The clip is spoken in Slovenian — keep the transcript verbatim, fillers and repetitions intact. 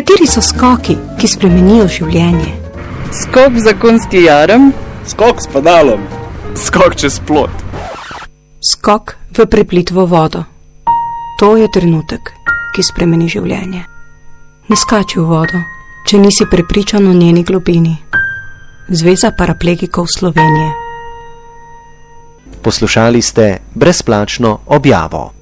Kateri so skoki, ki spremenijo življenje? Skok v zakonski jarem. Skok s pedalom. Skok čez plot. Skok v preplitvo vodo. To je trenutek, ki spremeni življenje. Ne skači v vodo, če nisi prepričan o njeni globini. Zveza paraplegikov Slovenije. Poslušali ste brezplačno objavo.